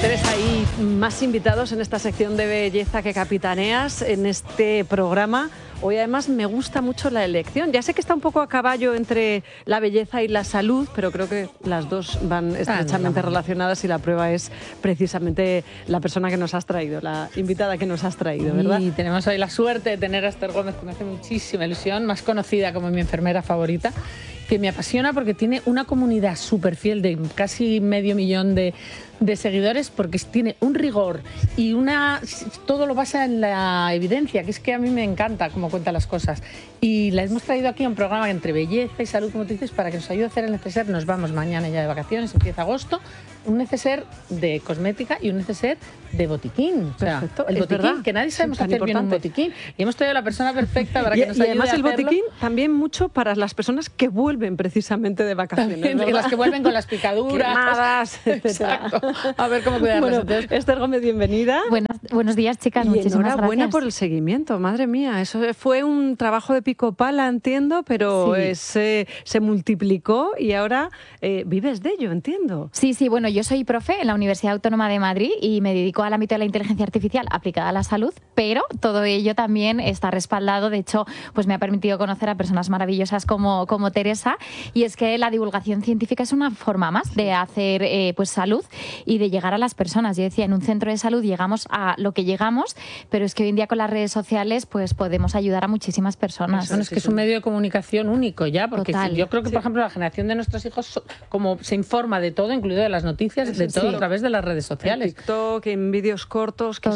Teresa, hay más invitados en esta sección de belleza que capitaneas en este programa. Hoy además me gusta mucho la elección. Ya sé que está un poco a caballo entre la belleza y la salud, pero creo que las dos van estrechamente relacionadas y la prueba es precisamente la persona que nos has traído, la invitada que nos has traído, ¿verdad? Y tenemos hoy la suerte de tener a Esther Gómez, que me hace muchísima ilusión, más conocida como mi enfermera favorita, que me apasiona porque tiene una comunidad súper fiel de casi 500.000 de seguidores, porque tiene un rigor y todo lo basa en la evidencia, que es que a mí me encanta cómo cuenta las cosas. Y la hemos traído aquí a un programa entre belleza y salud, como tú dices, para que nos ayude a hacer el neceser. Nos vamos mañana ya de vacaciones, empieza agosto, un neceser de cosmética y un neceser de botiquín. Perfecto. O sea, el botiquín, verdad, que nadie sabemos hacer bien un botiquín. Y hemos traído a la persona perfecta para que nos ayude a hacerlo. Y además el botiquín también mucho para las personas que vuelven precisamente de vacaciones. También, las que vuelven con las picaduras. Quemadas, etcétera. A ver cómo cuidarlas. Bueno, Esther Gómez, bienvenida. Buenos días, chicas. Muchísimas gracias. Enhorabuena por el seguimiento, madre mía. Eso fue un trabajo de pico pala, entiendo, pero sí, se multiplicó y ahora vives de ello, entiendo. Sí, bueno, yo soy profe en la Universidad Autónoma de Madrid y me dedico al ámbito de la inteligencia artificial aplicada a la salud, pero todo ello también está respaldado. De hecho, pues me ha permitido conocer a personas maravillosas como Teresa, y es que la divulgación científica es una forma más de hacer pues salud y de llegar a las personas. Yo decía, en un centro de salud llegamos a lo que llegamos, pero es que hoy en día con las redes sociales pues podemos ayudar a muchísimas personas. Bueno, es que es un medio de comunicación único ya, porque yo creo que, por ejemplo, la generación de nuestros hijos, como se informa de todo, incluido de las noticias, de todo a través de las redes sociales. En TikTok, en vídeos cortos que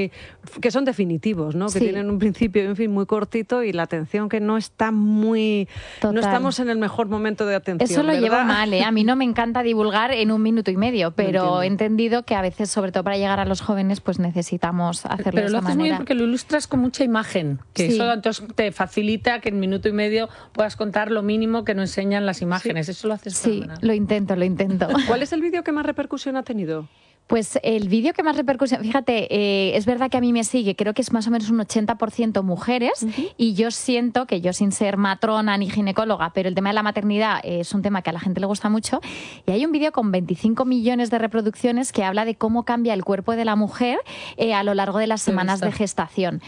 son definitivos, ¿no? Que tienen un principio y un fin muy cortito y la atención que no está muy... No estamos en el mejor momento de atención, Eso lo ¿verdad? llevo mal, ¿eh? A mí no me encanta divulgar en 1 minuto y medio, pero he entendido que a veces, sobre todo para llegar a los jóvenes, pues necesitamos hacerlo de esta manera. Pero lo haces muy bien porque lo ilustras con mucha imagen, que eso entonces te facilita que en 1 minuto y medio puedas contar lo mínimo que no enseñan las imágenes. Eso lo haces fenomenal. Lo intento. ¿Cuál es el vídeo que más repercusión ha tenido? Pues el vídeo que más repercusión, fíjate, es verdad que a mí me sigue, creo que es más o menos un 80% mujeres, y yo siento que yo, sin ser matrona ni ginecóloga, pero el tema de la maternidad es un tema que a la gente le gusta mucho, y hay un vídeo con 25 millones de reproducciones que habla de cómo cambia el cuerpo de la mujer a lo largo de las semanas de gestación.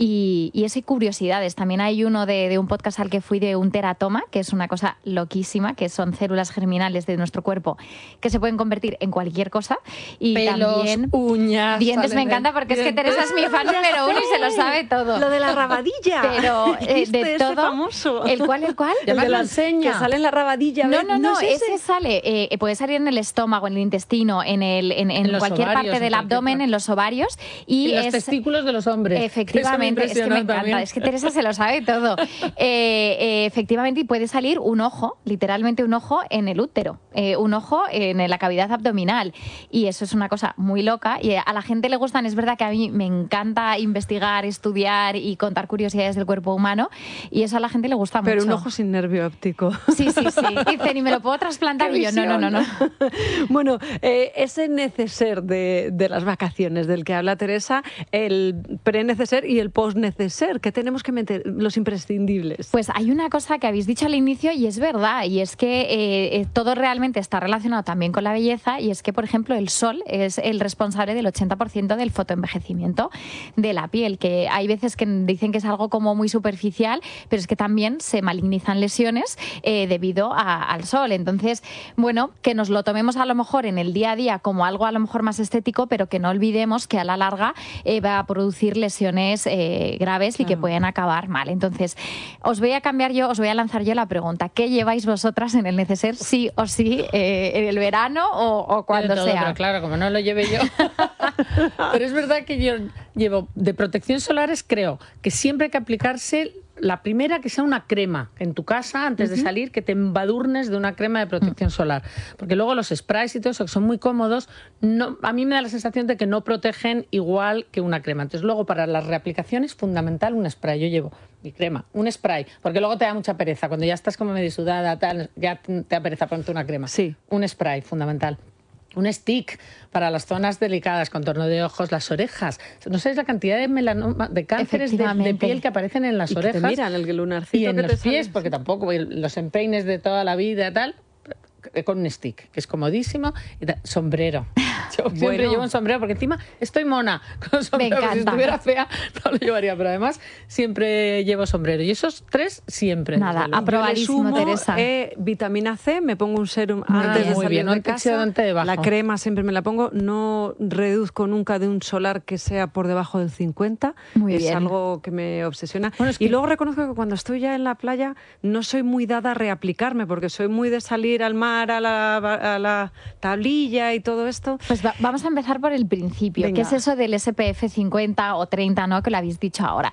Y eso, y curiosidades. También hay uno de un podcast al que fui de un teratoma, que es una cosa loquísima, que son células germinales de nuestro cuerpo que se pueden convertir en cualquier cosa. Y pelos, también uñas... dientes, me encanta porque es que Teresa es mi fan número 1 y se lo sabe todo. Lo de la rabadilla. Pero de todo... famoso. ¿El cuál? El de la enseña. Que sale en la rabadilla. No, ese sale. Puede salir en el estómago, en el intestino, en cualquier ovarios, parte del abdomen, en los ovarios. Y los testículos de los hombres. Efectivamente. Es que me encanta, también. Es que Teresa se lo sabe todo. Efectivamente, y puede salir un ojo, literalmente un ojo en el útero, un ojo en la cavidad abdominal. Y eso es una cosa muy loca. Y a la gente le gustan, es verdad que a mí me encanta investigar, estudiar y contar curiosidades del cuerpo humano. Y eso a la gente le gusta mucho. Pero un ojo sin nervio óptico. Sí. Dicen, ¿y me lo puedo trasplantar? Y yo, no. Bueno, ese neceser de las vacaciones del que habla Teresa, el pre-neceser y el post-neceser, ¿qué tenemos que meter? Los imprescindibles. Pues hay una cosa que habéis dicho al inicio y es verdad, y es que todo realmente está relacionado también con la belleza, y es que, por ejemplo, el sol es el responsable del 80% del fotoenvejecimiento de la piel, que hay veces que dicen que es algo como muy superficial, pero es que también se malignizan lesiones debido al sol. Entonces, bueno, que nos lo tomemos a lo mejor en el día a día como algo a lo mejor más estético, pero que no olvidemos que a la larga va a producir lesiones graves y que pueden acabar mal. Entonces, os voy a lanzar yo la pregunta: ¿qué lleváis vosotras en el neceser, sí o sí, en el verano o cuando sea? Pero claro, como no lo lleve yo. Pero es verdad que yo llevo de protección solares, creo que siempre hay que aplicarse la primera, que sea una crema en tu casa antes de salir, que te embadurnes de una crema de protección solar, porque luego los sprays y todo eso, que son muy cómodos, a mí me da la sensación de que no protegen igual que una crema. Entonces luego, para las reaplicaciones, fundamental un spray. Yo llevo mi crema, un spray, porque luego te da mucha pereza, cuando ya estás como medio sudada, tal, ya te da pereza ponerte una crema. Sí. Un spray, fundamental. Un stick para las zonas delicadas, contorno de ojos, las orejas. No sabéis la cantidad de melanoma, de cánceres de piel que aparecen en las orejas. Que te miran, el lunarcito y en que los te pies, sale. porque tampoco, los empeines de toda la vida y tal, con un stick, que es comodísimo. Y sombrero. siempre llevo un sombrero, porque encima estoy mona con sombrero. Me encanta. Si estuviera fea no lo llevaría, pero además siempre llevo sombrero. Y esos 3 siempre. Nada, aprobadísimo, Teresa. Vitamina C, me pongo un serum antes de salir de casa. La crema siempre me la pongo. No reduzco nunca de un solar que sea por debajo del 50. Muy es bien. algo que me obsesiona. Bueno, y luego reconozco que cuando estoy ya en la playa no soy muy dada a reaplicarme, porque soy muy de salir al mar, a la tablilla y todo esto. Pues vamos a empezar por el principio. Venga. ¿Qué es eso del SPF 50 o 30, ¿no? Que lo habéis dicho ahora.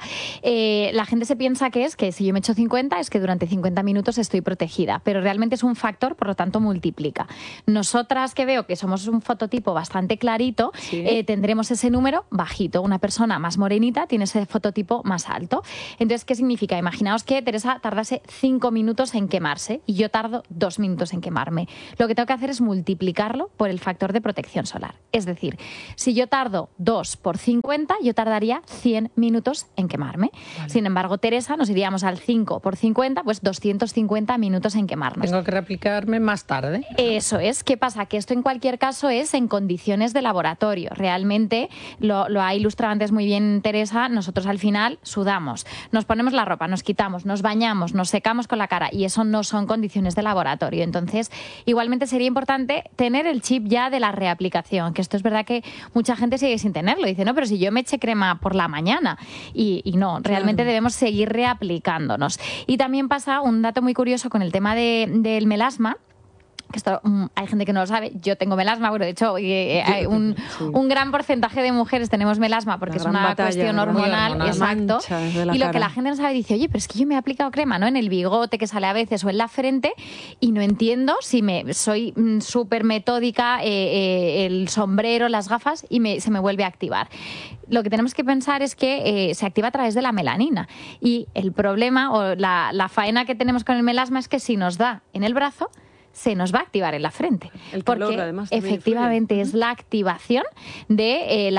La gente se piensa que si yo me echo 50 es que durante 50 minutos estoy protegida, pero realmente es un factor, por lo tanto multiplica. Nosotras, que veo que somos un fototipo bastante clarito, tendremos ese número bajito. Una persona más morenita tiene ese fototipo más alto. Entonces, ¿qué significa? Imaginaos que Teresa tardase 5 minutos en quemarse y yo tardo 2 minutos en quemarme. Lo que tengo que hacer es multiplicarlo por el factor de protección solar. Es decir, si yo tardo 2 por 50, yo tardaría 100 minutos en quemarme. Vale. Sin embargo, Teresa, nos iríamos al 5 por 50, pues 250 minutos en quemarnos. Tengo que reaplicarme más tarde. Eso es. ¿Qué pasa? Que esto en cualquier caso es en condiciones de laboratorio. Realmente lo ha ilustrado antes muy bien Teresa. Nosotros al final sudamos, nos ponemos la ropa, nos quitamos, nos bañamos, nos secamos con la cara y eso no son condiciones de laboratorio. Entonces, igualmente sería importante tener el chip ya de la reaplicación, que esto es verdad que mucha gente sigue sin tenerlo. Dice, no, pero si yo me eché crema por la mañana. Y no, realmente debemos seguir reaplicándonos. Y también pasa un dato muy curioso con el tema del melasma, que esto hay gente que no lo sabe. Yo tengo melasma, bueno, de hecho hay un gran porcentaje de mujeres tenemos melasma porque es una cuestión hormonal, exacto. Y lo que la gente no sabe dice, oye, pero es que yo me he aplicado crema, ¿no? En el bigote que sale a veces o en la frente y no entiendo si soy súper metódica, el sombrero, las gafas y se me vuelve a activar. Lo que tenemos que pensar es que se activa a través de la melanina y el problema o la faena que tenemos con el melasma es que si nos da en el brazo, se nos va a activar en la frente. El calor, porque además, efectivamente es la activación de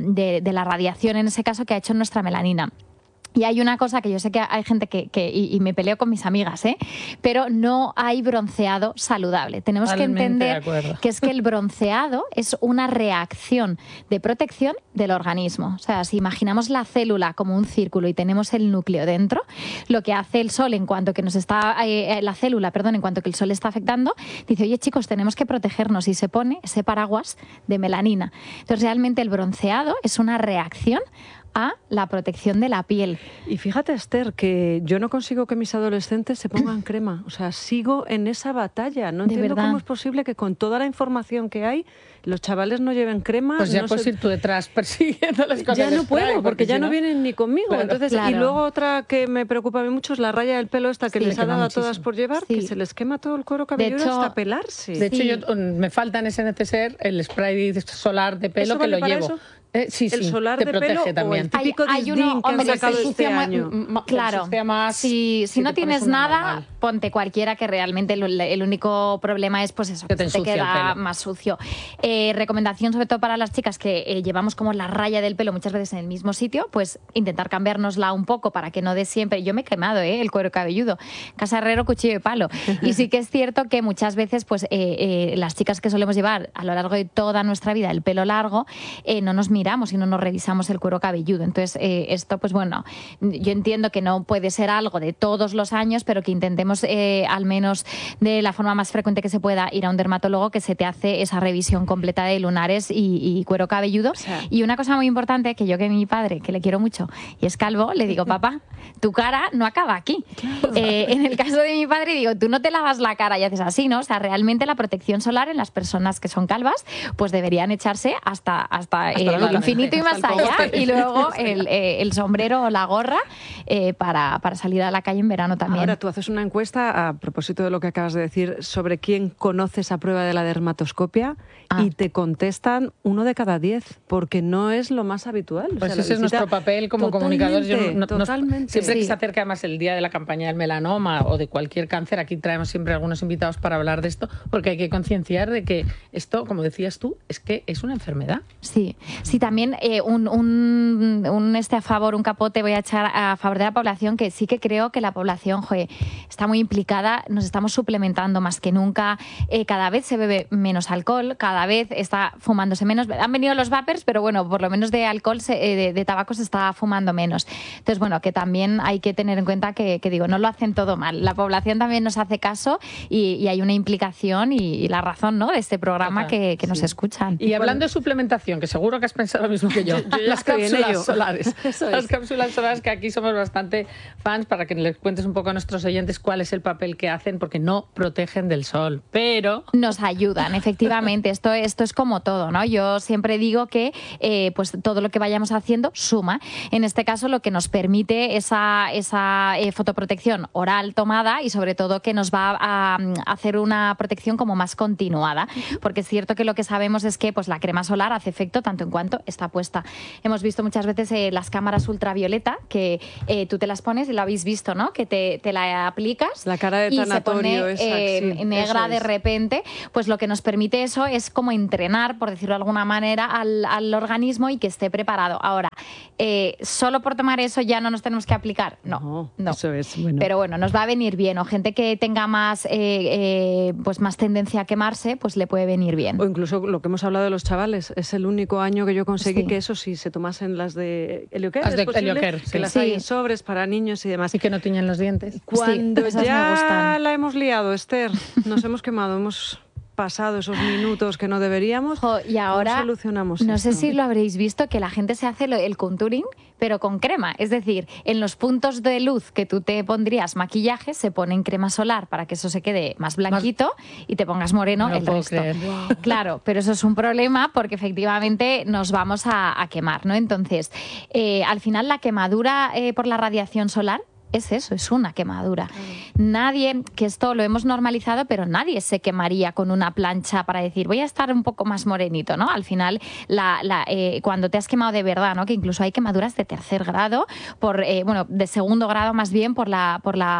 la radiación, en ese caso, que ha hecho nuestra melanina. Y hay una cosa que yo sé que hay gente y me peleo con mis amigas, pero no hay bronceado saludable. Tenemos que entender que es que el bronceado es una reacción de protección del organismo. O sea, si imaginamos la célula como un círculo y tenemos el núcleo dentro, lo que hace el sol en cuanto que nos está la célula, perdón, en cuanto que el sol está afectando, dice, oye chicos, tenemos que protegernos y se pone ese paraguas de melanina. Entonces, realmente el bronceado es una reacción a la protección de la piel. Y fíjate, Esther, que yo no consigo que mis adolescentes se pongan crema. O sea, sigo en esa batalla. No entiendo cómo es posible que con toda la información que hay, los chavales no lleven crema. Pues ya puedes ir tú detrás persiguiéndoles con ya el no spray, puedo, porque ya no vienen ni conmigo. Claro, entonces, claro. Y luego otra que me preocupa a mí mucho es la raya del pelo esta que les ha dado a todas por llevar, que se les quema todo el cuero cabelludo hasta pelarse. De hecho, me falta en ese neceser el spray solar de pelo que lo llevo. Eso? Sí, el solar te de protege pelo también. O el típico disdin que han sacado este año. Claro, si no tienes nada, ponte cualquiera, que realmente el único problema es pues eso, que te queda más sucio. Recomendación sobre todo para las chicas que llevamos como la raya del pelo muchas veces en el mismo sitio, pues intentar cambiárnosla un poco para que no dé siempre. Yo me he quemado el cuero cabelludo, casa herrero, cuchillo de palo. Y sí que es cierto que muchas veces pues las chicas que solemos llevar a lo largo de toda nuestra vida el pelo largo, no nos miramos y no nos revisamos el cuero cabelludo. Entonces, esto, pues bueno, yo entiendo que no puede ser algo de todos los años, pero que intentemos, al menos de la forma más frecuente que se pueda, ir a un dermatólogo que se te hace esa revisión completa de lunares y cuero cabelludo. O sea, y una cosa muy importante, que mi padre, que le quiero mucho, y es calvo, le digo, papá, tu cara no acaba aquí. Claro. En el caso de mi padre, digo, tú no te lavas la cara y haces así, ¿no? O sea, realmente la protección solar en las personas que son calvas, pues deberían echarse hasta el infinito y más allá, y luego el sombrero o la gorra para salir a la calle en verano también. Ahora, tú haces una encuesta a propósito de lo que acabas de decir sobre quién conoce esa prueba de la dermatoscopia y te contestan 1 de cada 10, porque no es lo más habitual. Pues o sea, ese es nuestro papel como comunicadores. Totalmente. Siempre que se acerca además el día de la campaña del melanoma o de cualquier cáncer, aquí traemos siempre algunos invitados para hablar de esto, porque hay que concienciar de que esto, como decías tú, es que es una enfermedad. Sí, Sí, también un capote voy a echar a favor de la población, que sí que creo que la población está muy implicada, nos estamos suplementando más que nunca, cada vez se bebe menos alcohol, cada vez está fumándose menos. Han venido los vapers, pero bueno, por lo menos de alcohol, de tabaco se está fumando menos. Entonces, bueno, que también hay que tener en cuenta que digo, no lo hacen todo mal. La población también nos hace caso y hay una implicación y la razón, ¿no?, de este programa que nos escuchan. Y hablando de suplementación, que seguro que has pensado lo mismo que yo, las cápsulas solares. Las cápsulas solares, que aquí somos bastante fans, para que les cuentes un poco a nuestros oyentes cuál es el papel que hacen, porque no protegen del sol, pero nos ayudan, efectivamente. Esto es como todo, ¿no? Yo siempre digo que pues todo lo que vayamos haciendo suma. En este caso, lo que nos permite esa fotoprotección oral tomada, y sobre todo que nos va a hacer una protección como más continuada, porque es cierto que lo que sabemos es que pues la crema solar hace efecto tanto en cuanto está puesta. Hemos visto muchas veces las cámaras ultravioleta, que tú te las pones, y lo habéis visto, ¿no?, que te la aplicas, la cara de tanatorio, y se pone negra de repente. Pues lo que nos permite eso es como entrenar, por decirlo de alguna manera, al organismo, y que esté preparado. Ahora, solo por tomar eso ya no nos tenemos que aplicar. No. Eso es, bueno. Pero bueno, nos va a venir bien. O gente que tenga más tendencia a quemarse, pues le puede venir bien. O incluso lo que hemos hablado de los chavales. Es el único año que yo conseguí que eso sí se tomasen las de Helioker. Las de Helioker, que las hay en sobres para niños y demás. Y que no tiñen los dientes. Cuando ya la hemos liado, Esther, nos hemos quemado, hemos pasado esos minutos que no deberíamos, y ahora ¿cómo solucionamos no esto? sé si lo habréis visto, que la gente se hace el contouring, pero con crema. Es decir, en los puntos de luz que tú te pondrías maquillaje, se ponen crema solar para que eso se quede más blanquito y te pongas moreno el resto. Wow. Claro, pero eso es un problema, porque efectivamente nos vamos a quemar, ¿no? Entonces, al final la quemadura por la radiación solar es eso, es una quemadura. Nadie, que esto lo hemos normalizado, pero nadie se quemaría con una plancha para decir, voy a estar un poco más morenito, ¿no? Al final, cuando te has quemado de verdad, ¿no?, que incluso hay quemaduras de tercer grado, de segundo grado más bien, por la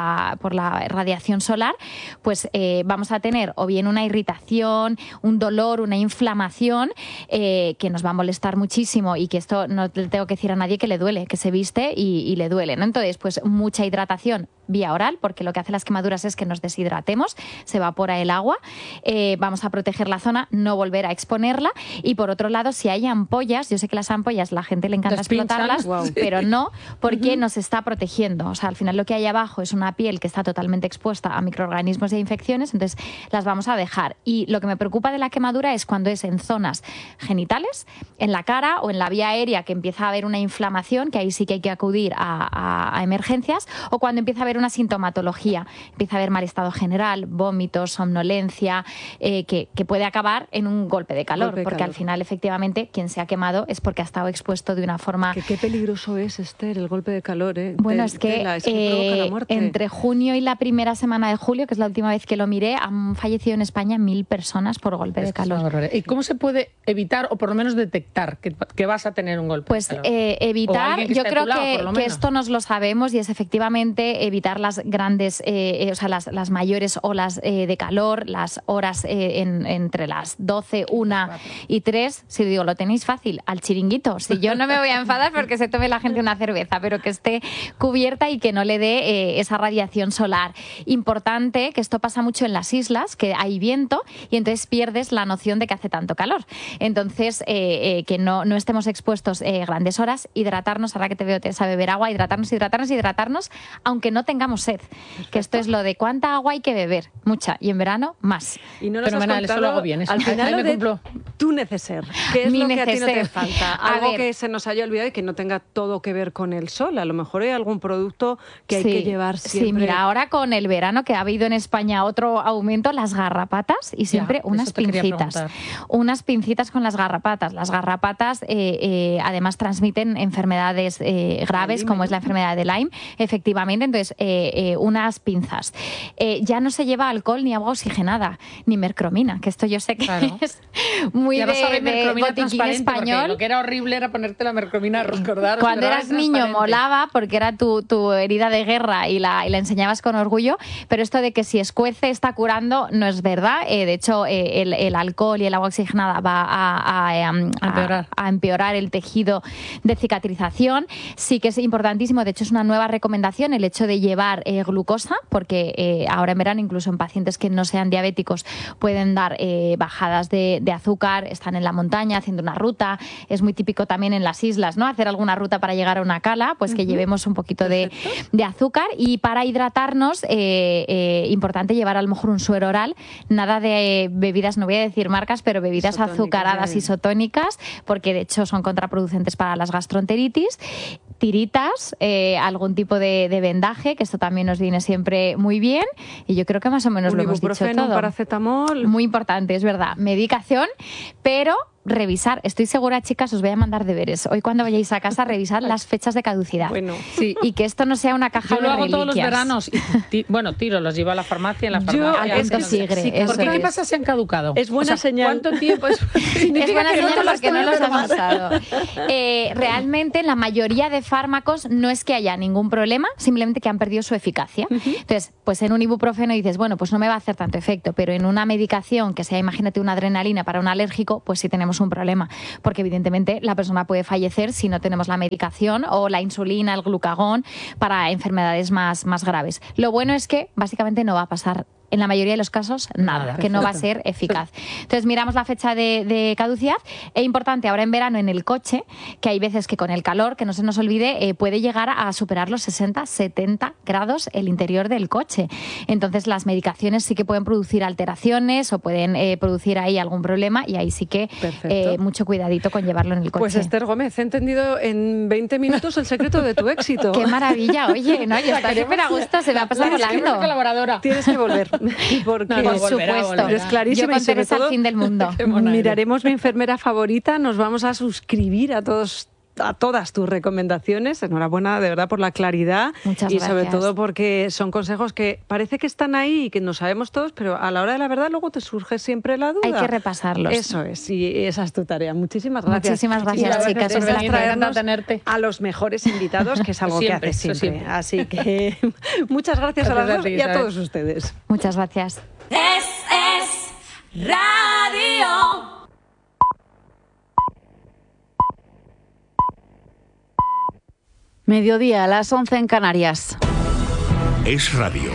radiación solar, pues vamos a tener o bien una irritación, un dolor, una inflamación, que nos va a molestar muchísimo, y que esto no le tengo que decir a nadie que le duele, que se viste y le duele, ¿no? Entonces, pues mucha hidratación vía oral, porque lo que hace las quemaduras es que nos deshidratemos, se evapora el agua, vamos a proteger la zona, no volver a exponerla. Y por otro lado, si hay ampollas, yo sé que las ampollas la gente le encanta explotarlas, pero no, porque nos está protegiendo. O sea, al final lo que hay abajo es una piel que está totalmente expuesta a microorganismos e infecciones, entonces las vamos a dejar. Y lo que me preocupa de la quemadura es cuando es en zonas genitales, en la cara o en la vía aérea, que empieza a haber una inflamación, que ahí sí que hay que acudir a emergencias, o cuando empieza a haber una sintomatología, empieza a haber mal estado general, vómitos, somnolencia, que puede acabar en un golpe de calor, porque al final, efectivamente, quien se ha quemado es porque ha estado expuesto de una forma... Qué peligroso es, Esther, el golpe de calor, ¿eh? Bueno, es que provoca la muerte. Entre junio y la primera semana de julio, que es la última vez que lo miré, han fallecido en España 1.000 personas por golpe de calor. ¿Y cómo se puede evitar, o por lo menos detectar, que vas a tener un golpe de calor? Pues evitar, yo creo que esto nos lo sabemos, y es efectivamente evitar las grandes, las mayores olas de calor, las horas entre las 12, 1 y 3. Si digo, lo tenéis fácil, al chiringuito. Si yo no me voy a enfadar porque se tome la gente una cerveza, pero que esté cubierta y que no le dé esa radiación solar. Importante, que esto pasa mucho en las islas, que hay viento y entonces pierdes la noción de que hace tanto calor. Entonces, que no estemos expuestos grandes horas, hidratarnos, ahora que te veo te a beber agua, hidratarnos, aunque no tengamos sed. Perfecto. Que esto es lo de cuánta agua hay que beber, mucha, y en verano más. Y no nos has contado, eso lo hago bien. Al final me cumplo. Tu neceser, ¿qué es lo que a ti no te falta? Algo que se nos haya olvidado y que no tenga todo que ver con el sol. A lo mejor hay algún producto que hay que llevar siempre. Sí, mira, ahora con el verano, que ha habido en España otro aumento, las garrapatas, y siempre unas pincitas. Unas pincitas con las garrapatas. Las garrapatas además transmiten enfermedades graves, como es la enfermedad de Lyme. Efectivamente, efectivamente. Entonces, unas pinzas. Ya no se lleva alcohol ni agua oxigenada, ni mercromina, que esto yo sé que es muy de botiquín español. Lo que era horrible era ponerte la mercromina, recordar. Cuando eras niño molaba porque era tu herida de guerra y la enseñabas con orgullo, pero esto de que si escuece está curando no es verdad. De hecho, el alcohol y el agua oxigenada va a empeorar el tejido de cicatrización. Sí que es importantísimo, de hecho es una nueva recomendación el hecho de llevar glucosa, porque ahora en verano incluso en pacientes que no sean diabéticos pueden dar bajadas de azúcar, están en la montaña haciendo una ruta, es muy típico también en las islas, ¿no? Hacer alguna ruta para llegar a una cala, pues que llevemos un poquito de azúcar. Y para hidratarnos, importante llevar a lo mejor un suero oral, nada de bebidas, no voy a decir marcas, pero bebidas azucaradas isotónicas, porque de hecho son contraproducentes para las gastroenteritis. Tiritas, algún tipo de vendaje, que esto también nos viene siempre muy bien, y yo creo que más o menos lo hemos dicho todo. Paracetamol. Muy importante, es verdad. Medicación, pero revisar. Estoy segura, chicas, os voy a mandar deberes. Hoy cuando vayáis a casa, revisad las fechas de caducidad. Bueno, sí. Y que esto no sea una caja de reliquias. Yo lo hago todos los veranos. Tiro, los llevo a la farmacia, en la farmacia. Yo sigre. ¿Por qué pasa si han caducado? Es buena señal. ¿Cuánto tiempo? Es buena señal porque no los han usado. Realmente, la mayoría de fármacos no es que haya ningún problema, simplemente que han perdido su eficacia. Entonces, pues en un ibuprofeno dices, bueno, pues no me va a hacer tanto efecto, pero en una medicación que sea, imagínate, una adrenalina para un alérgico, pues sí tenemos un problema, porque evidentemente la persona puede fallecer si no tenemos la medicación o la insulina, el glucagón para enfermedades más graves. Lo bueno es que básicamente no va a pasar en la mayoría de los casos nada, que no va a ser eficaz. Entonces miramos la fecha de caducidad. Es importante ahora en verano en el coche, que hay veces que con el calor, que no se nos olvide, puede llegar a superar los 60-70 grados el interior del coche. Entonces las medicaciones sí que pueden producir alteraciones o pueden producir ahí algún problema, y ahí sí que mucho cuidadito con llevarlo en el coche. Pues Esther Gómez, he entendido en 20 minutos el secreto de tu éxito. ¡Qué maravilla! Oye, no, yo estoy súper a gusto, se me ha pasado volando. Colaboradora. Tienes que volver. Porque por supuesto, es clarísimo. Yo con Teresa al fin del mundo. Miraremos Mi enfermera favorita, nos vamos a suscribir a todas tus recomendaciones. Enhorabuena de verdad por la claridad. Muchas y gracias. sobre todo porque son consejos que parece que están ahí y que no sabemos todos, pero a la hora de la verdad luego te surge siempre la duda. Hay que repasarlos. Eso es, y esa es tu tarea. Muchísimas gracias. Muchísimas gracias, chicas. Es verdad, traernos a los mejores invitados, que es algo que haces siempre. Así que muchas gracias a las dos y a todos ustedes. Muchas gracias. Es Radio. Mediodía, a las 11 en Canarias. Es Radio.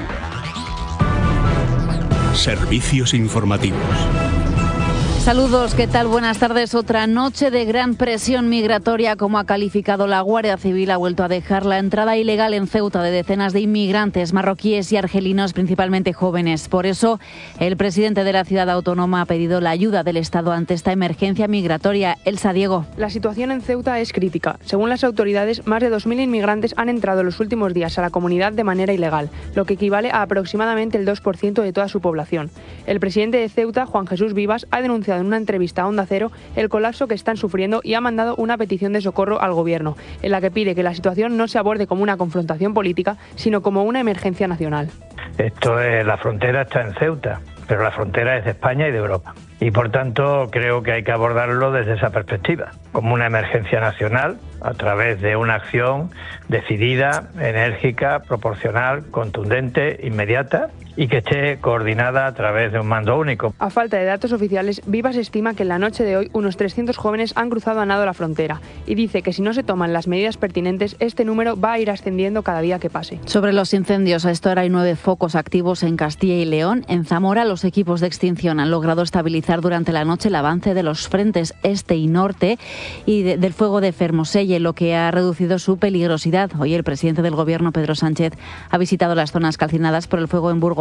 Servicios informativos. Saludos, ¿qué tal? Buenas tardes. Otra noche de gran presión migratoria, como ha calificado la Guardia Civil, ha vuelto a dejar la entrada ilegal en Ceuta de decenas de inmigrantes marroquíes y argelinos, principalmente jóvenes. Por eso, el presidente de la ciudad autónoma ha pedido la ayuda del Estado ante esta emergencia migratoria. Elsa Diego. La situación en Ceuta es crítica. Según las autoridades, más de 2.000 inmigrantes han entrado en los últimos días a la comunidad de manera ilegal, lo que equivale a aproximadamente el 2% de toda su población. El presidente de Ceuta, Juan Jesús Vivas, ha denunciado en una entrevista a Onda Cero el colapso que están sufriendo y ha mandado una petición de socorro al gobierno, en la que pide que la situación no se aborde como una confrontación política, sino como una emergencia nacional. La frontera está en Ceuta, pero la frontera es de España y de Europa. Y por tanto creo que hay que abordarlo desde esa perspectiva, como una emergencia nacional, a través de una acción decidida, enérgica, proporcional, contundente, inmediata, y que esté coordinada a través de un mando único. A falta de datos oficiales, Vivas estima que en la noche de hoy unos 300 jóvenes han cruzado a nado la frontera, y dice que si no se toman las medidas pertinentes, este número va a ir ascendiendo cada día que pase. Sobre los incendios, a esta hora hay 9 focos activos en Castilla y León. En Zamora, los equipos de extinción han logrado estabilizar durante la noche el avance de los frentes este y norte y del fuego de Fermoselle, lo que ha reducido su peligrosidad. Hoy el presidente del Gobierno, Pedro Sánchez, ha visitado las zonas calcinadas por el fuego en Burgos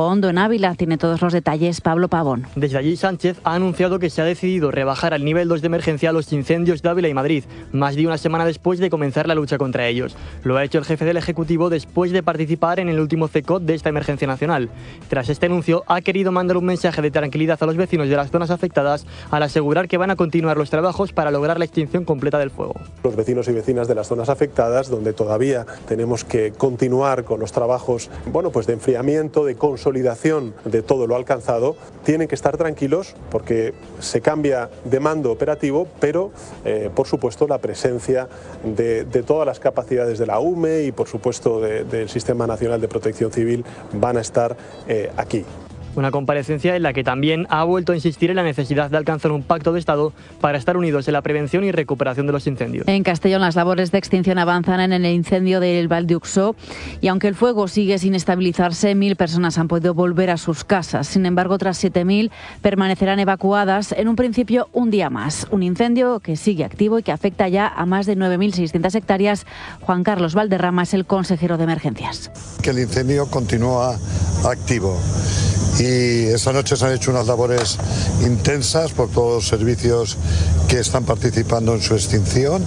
Hondo, en Ávila. Tiene todos los detalles Pablo Pavón. Desde allí, Sánchez ha anunciado que se ha decidido rebajar al nivel 2 de emergencia los incendios de Ávila y Madrid, más de una semana después de comenzar la lucha contra ellos. Lo ha hecho el jefe del Ejecutivo después de participar en el último CECOT de esta emergencia nacional. Tras este anuncio, ha querido mandar un mensaje de tranquilidad a los vecinos de las zonas afectadas al asegurar que van a continuar los trabajos para lograr la extinción completa del fuego. Los vecinos y vecinas de las zonas afectadas, donde todavía tenemos que continuar con los trabajos de enfriamiento, de consolidación de todo lo alcanzado, tienen que estar tranquilos porque se cambia de mando operativo, pero por supuesto la presencia de todas las capacidades de la UME y por supuesto del Sistema Nacional de Protección Civil van a estar aquí. Una comparecencia en la que también ha vuelto a insistir en la necesidad de alcanzar un pacto de Estado para estar unidos en la prevención y recuperación de los incendios. En Castellón, las labores de extinción avanzan en el incendio del Val d'Uxó y aunque el fuego sigue sin estabilizarse, 1.000 personas han podido volver a sus casas. Sin embargo, otras 7.000 permanecerán evacuadas en un principio un día más. Un incendio que sigue activo y que afecta ya a más de 9.600 hectáreas. Juan Carlos Valderrama es el consejero de emergencias. Que el incendio continúa activo. Y esta noche se han hecho unas labores intensas por todos los servicios que están participando en su extinción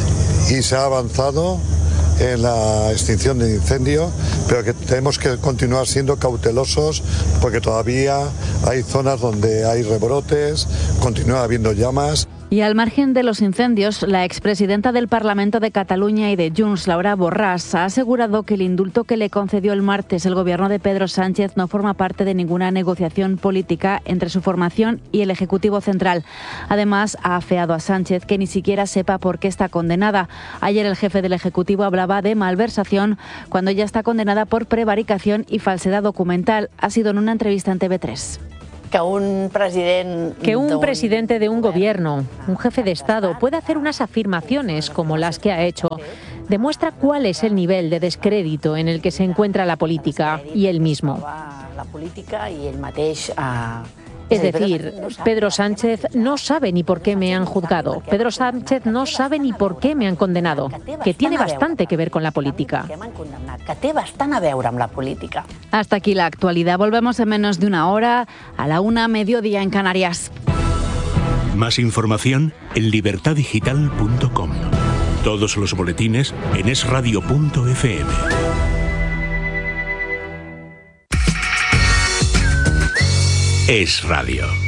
y se ha avanzado en la extinción del incendio, pero que tenemos que continuar siendo cautelosos porque todavía hay zonas donde hay rebrotes, continúa habiendo llamas. Y al margen de los incendios, la expresidenta del Parlamento de Cataluña y de Junts, Laura Borràs, ha asegurado que el indulto que le concedió el martes el gobierno de Pedro Sánchez no forma parte de ninguna negociación política entre su formación y el Ejecutivo Central. Además, ha afeado a Sánchez que ni siquiera sepa por qué está condenada. Ayer el jefe del Ejecutivo hablaba de malversación cuando ella está condenada por prevaricación y falsedad documental. Ha sido en una entrevista en TV3. Que un presidente de un gobierno, un jefe de Estado, pueda hacer unas afirmaciones como las que ha hecho, demuestra cuál es el nivel de descrédito en el que se encuentra la política y él mismo. Es decir, Pedro Sánchez no sabe ni por qué me han juzgado. Pedro Sánchez no sabe ni por qué me han condenado, que tiene bastante que ver con la política. Hasta aquí la actualidad. Volvemos en menos de una hora, a la 1:00, mediodía en Canarias. Más información en libertadigital.com. Todos los boletines en esradio.fm. Es Radio.